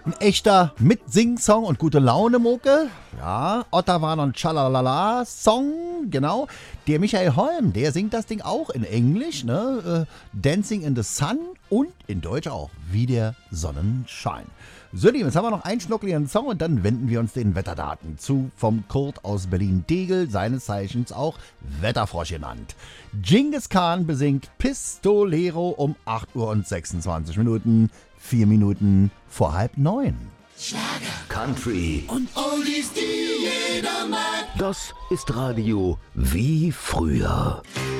Ein echter Mit-Sing-Song und gute Laune-Mucke. Ja, Ottawa und Chalalala-Song, genau. Der Michael Holm, der singt das Ding auch in Englisch, ne? Dancing in the Sun und in Deutsch auch, wie der Sonnenschein. So, Lieben, jetzt haben wir noch einen schnuckligen Song und dann wenden wir uns den Wetterdaten zu. Vom Kurt aus Berlin-Tegel, seines Zeichens auch Wetterfrosch genannt. Genghis Khan besingt Pistolero um 8 Uhr und 26 Minuten, 4 Minuten vor 8:30. Schlager, Country und Oldies, die jeder mag. Das ist Radio wie früher.